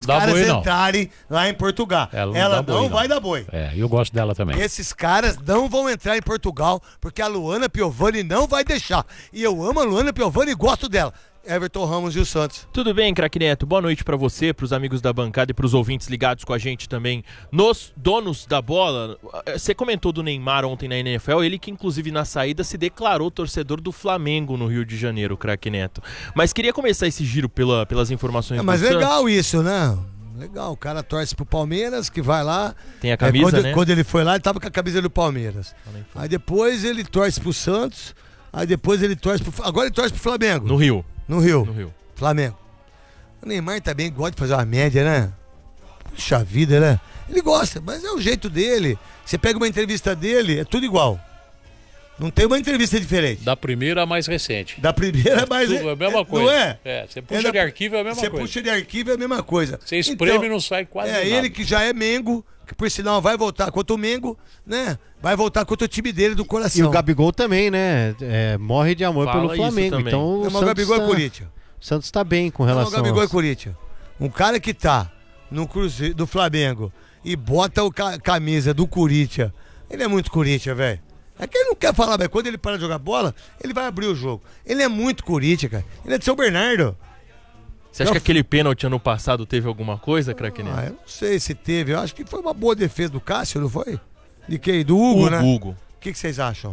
caras entrarem lá em Portugal. Ela não vai dar boi. Eu gosto dela também. Esses caras não vão entrar em Portugal porque a Luana Piovani não vai deixar. E eu amo a Luana Piovani e gosto dela. Everton Ramos e o Santos. Tudo bem, craque Neto? Boa noite pra você, pros amigos da bancada e pros ouvintes ligados com a gente também nos donos da bola. Você comentou do Neymar ontem na NFL, ele que inclusive na saída se declarou torcedor do Flamengo no Rio de Janeiro, craque Neto. Mas queria começar esse giro pelas informações do Mas Santos. Legal isso, né? Legal, o cara torce pro Palmeiras, que vai lá. Tem a camisa, né? Quando ele foi lá, ele tava com a camisa do Palmeiras. Aí depois ele torce pro Santos, aí depois ele torce pro... Agora ele torce pro Flamengo. No Rio. No Rio. Flamengo. O Neymar também gosta de fazer uma média, né? Puxa vida, né? Ele gosta, mas é o jeito dele. Você pega uma entrevista dele, é tudo igual. Não tem uma entrevista diferente. Da primeira à mais recente. Da primeira mais... É a mesma coisa. Não é? Você puxa de arquivo é a mesma coisa. Você puxa de arquivo é a mesma coisa. Você espreme e não sai quase nada. Ele que já é Mengo, que por sinal vai voltar contra o Mengo, né? Vai voltar contra o time dele do coração. E o Gabigol também, né? Morre de amor pelo Flamengo. Então o Gabigol é Corinthians. O Santos tá bem com relação ao... O Gabigol é Corinthians. Um cara que tá no Cruzeiro do Flamengo e bota a camisa do Corinthians, ele é muito Corinthians, velho. É que ele não quer falar, mas quando ele para de jogar bola, ele vai abrir o jogo. Ele é muito Corinthians, cara. Ele é de São Bernardo. Você acha que aquele pênalti ano passado teve alguma coisa, craque Neto? Eu não sei se teve. Eu acho que foi uma boa defesa do Cássio, não foi? De quem? Do Hugo, né? Hugo. O que vocês acham?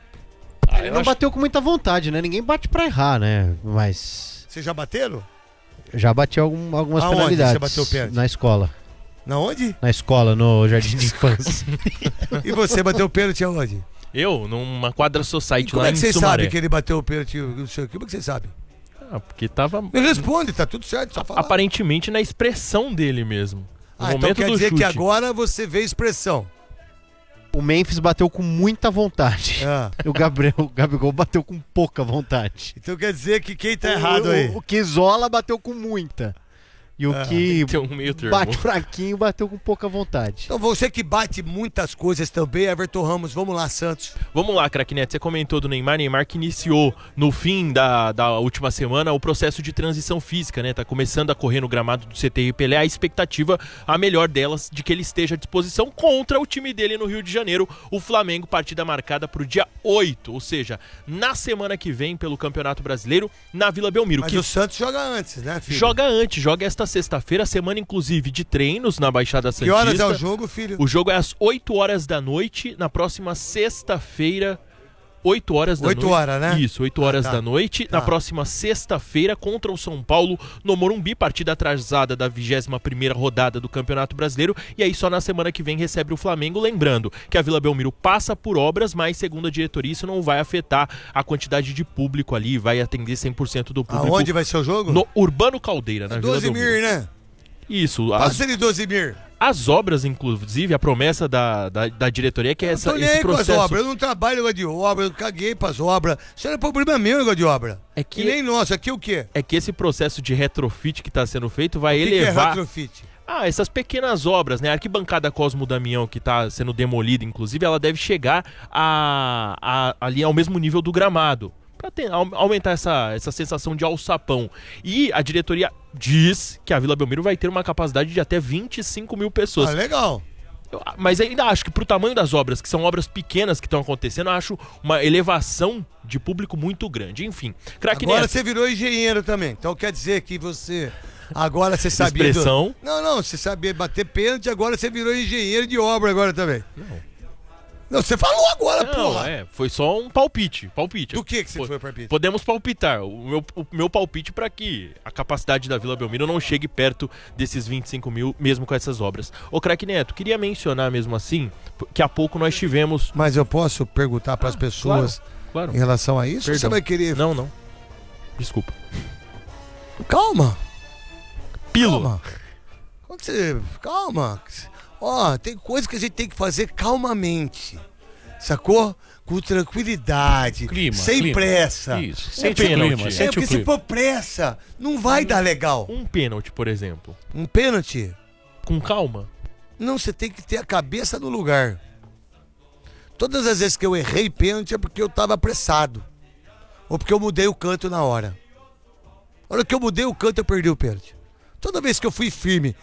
Ele não bateu com muita vontade, né? Ninguém bate pra errar, né? Mas... Vocês já bateram? Já bati algumas penalidades. Você bateu o pênalti? Na escola. Na onde? Na escola, no jardim de infância. E você bateu o pênalti aonde? Eu? Numa quadra society lá em Sumaré. Como é que vocês sabem que ele bateu o pênalti? Como é que vocês sabem? Porque tava... Me responde, tá tudo certo, só falar. Aparentemente na expressão dele mesmo. No momento então quer do dizer chute. que agora você vê expressão. O Memphis bateu com muita vontade. E o Gabigol bateu com pouca vontade. Então quer dizer que quem tá errado aí? O Kizola bateu com muita. E o que bate fraquinho bateu com pouca vontade. Então você que bate muitas coisas também, Everton Ramos, vamos lá, Santos. Vamos lá, craque Neto, você comentou do Neymar que iniciou no fim da última semana o processo de transição física, né? Tá começando a correr no gramado do CTI Pelé, a expectativa, a melhor delas, de que ele esteja à disposição contra o time dele no Rio de Janeiro, o Flamengo, partida marcada pro dia 8, ou seja, na semana que vem pelo Campeonato Brasileiro, na Vila Belmiro. Mas o Santos joga antes, né, filho? Joga esta sexta-feira, semana inclusive de treinos na Baixada Santista. Que horas é o jogo, filho? O jogo é às 8 horas da noite, na próxima sexta-feira, 8 horas da noite. 8 horas, né? Isso, 8 horas da noite, na próxima sexta-feira contra o São Paulo no Morumbi, partida atrasada da 21ª rodada do Campeonato Brasileiro, e aí só na semana que vem recebe o Flamengo, lembrando que a Vila Belmiro passa por obras, mas segundo a diretoria isso não vai afetar a quantidade de público ali, vai atender 100% do público. Aonde vai ser o jogo? No Urbano Caldeira, na Vila Belmiro. Dosemir, né? Isso. Passa ele Dosemir. As obras, inclusive, a promessa da diretoria é que esse processo... com as obras, eu não trabalho negócio de obra, eu caguei pras obras. Isso não é problema meu, negócio de obra. E nem nosso, aqui o quê? É que esse processo de retrofit que está sendo feito vai que elevar... que é retrofit? Essas pequenas obras, né? A arquibancada Cosmo Damião, que está sendo demolida, inclusive, ela deve chegar ali ao mesmo nível do gramado, para aumentar essa sensação de alçapão. E a diretoria diz que a Vila Belmiro vai ter uma capacidade de até 25 mil pessoas. Legal. Mas ainda acho que pro tamanho das obras, que são obras pequenas que estão acontecendo, eu acho uma elevação de público muito grande. Enfim, craque Agora Neto. você virou engenheiro também. Então quer dizer que você... Agora você sabia... Expressão. Não, você sabia bater pênalti, agora você virou engenheiro de obra agora também. Não, você falou agora, porra. Foi só um palpite. Do que você foi palpite? Podemos palpitar. O meu palpite para que a capacidade da Vila Belmiro não chegue perto desses 25 mil, mesmo com essas obras. Ô, craque Neto, queria mencionar mesmo assim, que há pouco nós tivemos... Mas eu posso perguntar para as pessoas claro. Em relação a isso? Perdão. Você vai querer... Não. Desculpa. Calma. Pílula. Calma. Tem coisa que a gente tem que fazer calmamente. Sacou? Com tranquilidade. Sem pressa. Isso. Sente o clima. Porque se for pressa, não vai dar legal. Um pênalti, por exemplo. Um pênalti? Com calma? Não, você tem que ter a cabeça no lugar. Todas as vezes que eu errei pênalti é porque eu tava apressado. Ou porque eu mudei o canto na hora. A hora que eu mudei o canto, eu perdi o pênalti. Toda vez que eu fui firme